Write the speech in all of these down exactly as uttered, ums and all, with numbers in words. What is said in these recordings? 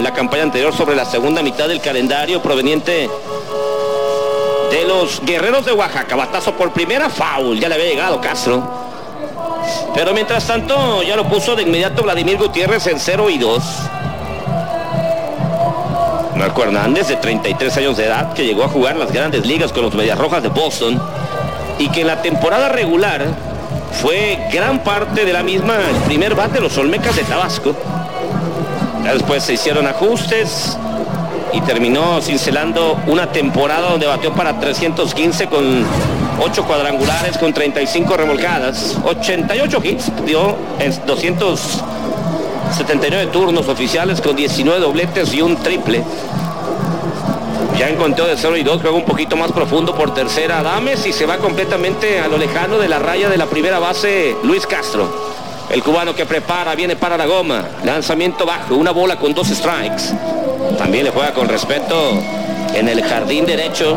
la campaña anterior sobre la segunda mitad del calendario proveniente de los Guerreros de Oaxaca. Batazo por primera, foul, ya le había llegado Castro. Pero mientras tanto ya lo puso de inmediato Vladimir Gutiérrez en cero y dos. Marco Hernández, de treinta y tres años de edad, que llegó a jugar las grandes ligas con los Medias Rojas de Boston y que en la temporada regular fue gran parte de la misma el primer bate de los Olmecas de Tabasco. Ya después se hicieron ajustes y terminó cincelando una temporada donde batió para trescientos quince con ocho cuadrangulares, con treinta y cinco remolcadas, ochenta y ocho hits, dio en doscientos setenta y nueve turnos oficiales con diecinueve dobletes y un triple. Ya en conteo de cero y dos, juega un poquito más profundo por tercera Adames y se va completamente a lo lejano de la raya de la primera base Luis Castro. El cubano que prepara, viene para la goma, lanzamiento bajo, una bola con dos strikes. También le juega con respeto en el jardín derecho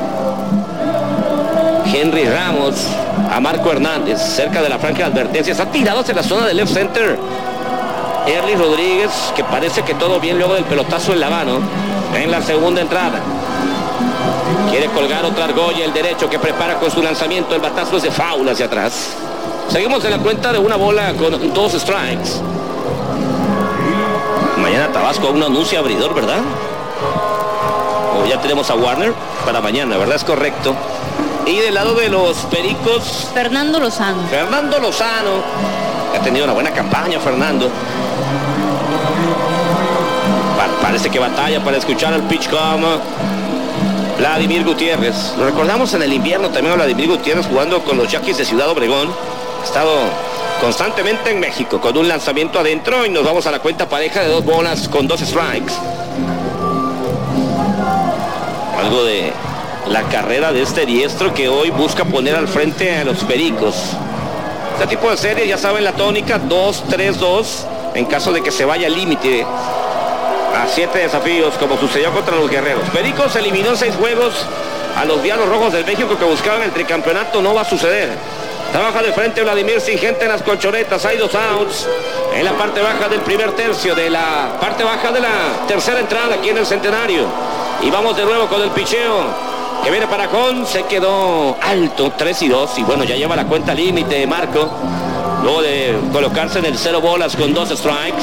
Henry Ramos a Marco Hernández, cerca de la franja de advertencia. Está tirado hacia la zona de left center Erly Rodríguez, que parece que todo bien luego del pelotazo en la mano en la segunda entrada. Quiere colgar otra argolla, el derecho que prepara con su lanzamiento. El batazo es de foul hacia atrás. Seguimos en la cuenta de una bola con dos strikes. Mañana Tabasco aún no anuncia abridor, ¿verdad? O ya tenemos a Warner para mañana, ¿verdad? Es correcto. Y del lado de los Pericos, Fernando Lozano. Fernando Lozano, que ha tenido una buena campaña, Fernando. Parece que batalla para escuchar al pitch como Vladimir Gutiérrez. Lo recordamos en el invierno también a Vladimir Gutiérrez jugando con los Yaquis de Ciudad Obregón. Ha estado constantemente en México con un lanzamiento adentro y nos vamos a la cuenta pareja de dos bolas con dos strikes. Algo de la carrera de este diestro que hoy busca poner al frente a los Pericos. Este tipo de serie, ya saben la tónica, dos tres dos, en caso de que se vaya al límite a siete desafíos, como sucedió contra los Guerreros. Pericos eliminó en seis juegos a los Diablos Rojos del México que buscaban el tricampeonato. No va a suceder. Trabaja de frente Vladimir sin gente en las colchonetas. Hay dos outs en la parte baja del primer tercio, de la parte baja de la tercera entrada aquí en el Centenario. Y vamos de nuevo con el picheo que viene para Con. Se quedó alto, tres y dos. Y bueno, ya lleva la cuenta límite Marco, luego de colocarse en el cero bolas con dos strikes.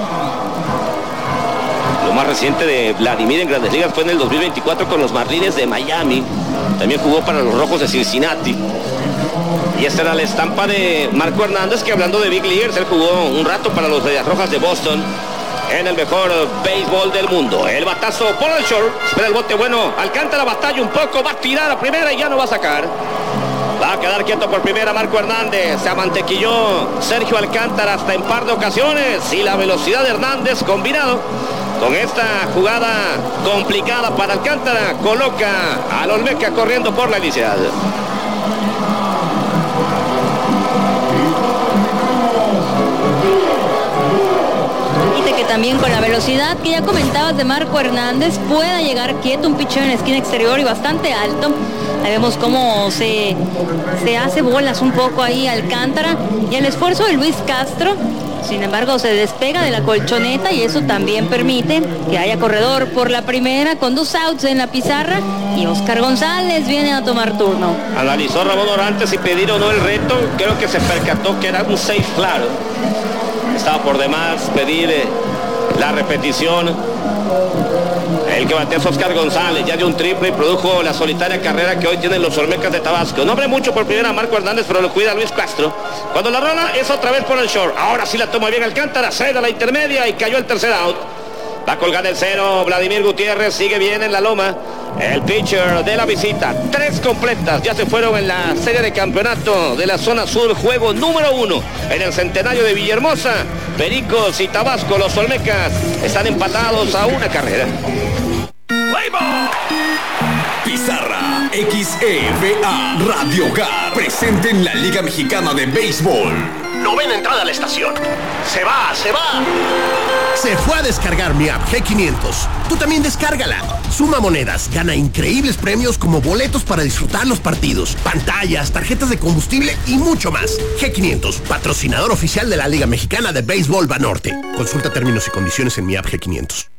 Lo más reciente de Vladimir en Grandes Ligas fue en el dos mil veinticuatro con los Marlins de Miami. También jugó para los Rojos de Cincinnati. Y esta era la estampa de Marco Hernández, que hablando de Big Leaguers, él jugó un rato para los Medias Rojas de Boston en el mejor béisbol del mundo. El batazo por el short, espera el bote bueno, Alcántara batalla un poco, va a tirar a primera y ya no va a sacar. Va a quedar quieto por primera Marco Hernández. Se amantequilló Sergio Alcántara hasta en par de ocasiones. Y la velocidad de Hernández combinado con esta jugada complicada para Alcántara coloca al Olmeca corriendo por la inicial. Que también con la velocidad que ya comentabas de Marco Hernández pueda llegar quieto, un picheo en la esquina exterior y bastante alto. Ahí vemos cómo se, se hace bolas un poco ahí Alcántara, y el esfuerzo de Luis Castro, sin embargo, se despega de la colchoneta y eso también permite que haya corredor por la primera con dos outs en la pizarra, y Oscar González viene a tomar turno. Analizó Ramón Orantes si pedir o no el reto. Creo que se percató que era un safe claro. Estaba por demás pedir eh, la repetición. El que batea es Oscar González, ya dio un triple y produjo la solitaria carrera que hoy tienen los Olmecas de Tabasco. No hombre mucho por primera Marco Hernández, pero lo cuida Luis Castro. Cuando la rola es otra vez por el short. Ahora sí la toma bien Alcántara, cede a la intermedia y cayó el tercer out. Va a colgar el cero Vladimir Gutiérrez, sigue bien en la loma. El pitcher de la visita, tres completas, ya se fueron en la serie de campeonato de la zona sur, juego número uno en el Centenario de Villahermosa. Pericos y Tabasco, los Olmecas, están empatados a una carrera. Pizarra X E V A Radio Hogar presente en la Liga Mexicana de Béisbol. Novena entrada a la estación. Se va, se va. Se fue a descargar mi app G quinientos. Tú también descárgala. Suma monedas, gana increíbles premios como boletos para disfrutar los partidos, pantallas, tarjetas de combustible y mucho más. G quinientos, patrocinador oficial de la Liga Mexicana de Béisbol Banorte. Consulta términos y condiciones en mi app G quinientos.